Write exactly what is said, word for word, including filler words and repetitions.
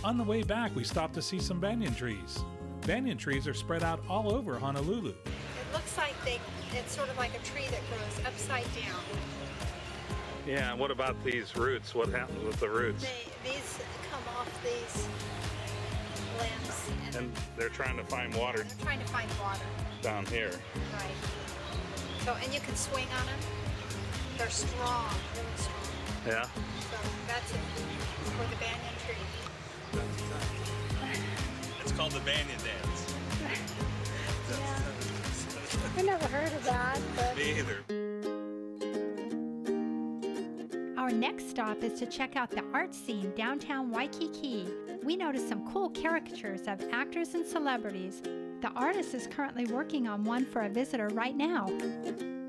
On the way back, we stopped to see some banyan trees. Banyan trees are spread out all over Honolulu. It looks like they, it's sort of like a tree that grows upside down. Yeah, and what about these roots? What happens with the roots? They, these come off these limbs. And they're trying to find water They're trying to find water. down here. Right. So, and you can swing on them. They're strong, really strong. Yeah. So that's it for the banyan tree. It's called the banyan dance. Yeah. I never heard of that, but... Me either. Our next stop is to check out the art scene downtown Waikiki. We noticed some cool caricatures of actors and celebrities. The artist is currently working on one for a visitor right now.